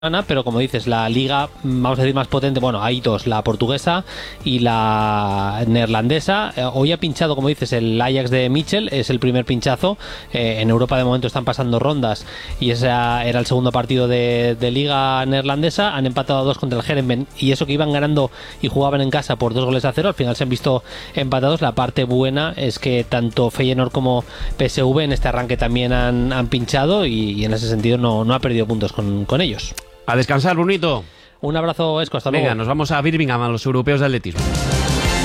pero como dices, la liga, vamos a decir, más potente, bueno, hay dos, la portuguesa y la neerlandesa. Hoy ha pinchado, como dices, el Ajax de Michel, es el primer pinchazo. En Europa de momento están pasando rondas y ese era el segundo partido de liga neerlandesa. Han empatado a 2 contra el Heerenveen, y eso que iban ganando y jugaban en casa por 2-0, al final se han visto empatados. La parte buena es que tanto Feyenoord como PSV en este arranque también han pinchado, y en ese sentido no ha perdido puntos con ellos. A descansar, Brunito. Un abrazo, Esco, hasta luego. Venga, nos vamos a Birmingham, a los europeos de atletismo.